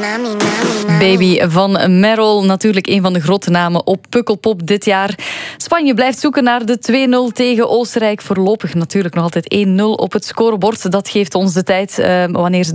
Baby van Merrill, natuurlijk een van de grote namen op Pukkelpop dit jaar. Spanje blijft zoeken naar de 2-0 tegen Oostenrijk. Voorlopig natuurlijk nog altijd 1-0 op het scorebord. Dat geeft ons de tijd wanneer ze